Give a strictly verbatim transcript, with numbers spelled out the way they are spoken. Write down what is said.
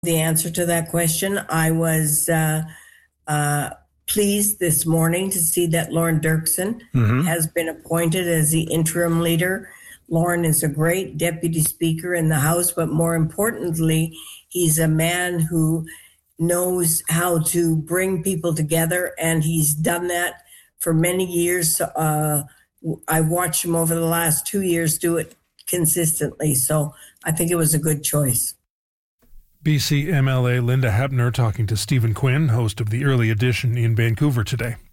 The answer to that question, I was uh, uh, pleased this morning to see that Lauren Dirksen mm-hmm. has been appointed as the interim leader. Lauren is a great deputy speaker in the House, but more importantly, he's a man who knows how to bring people together, and he's done that for many years. Uh, I've watched him over the last two years do it consistently, so I think it was a good choice. B C M L A Linda Hepner talking to Stephen Quinn, host of the Early Edition in Vancouver today.